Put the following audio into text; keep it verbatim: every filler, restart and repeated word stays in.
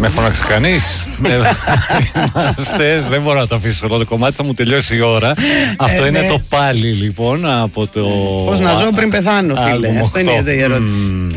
Με φώναξε κανείς? Δεν μπορώ να το αφήσω εδώ το κομμάτι, θα μου τελειώσει η ώρα. Αυτό είναι το πάλι λοιπόν από το. Πώς να ζω πριν πεθάνω, φίλε. Αυτό είναι η ερώτηση.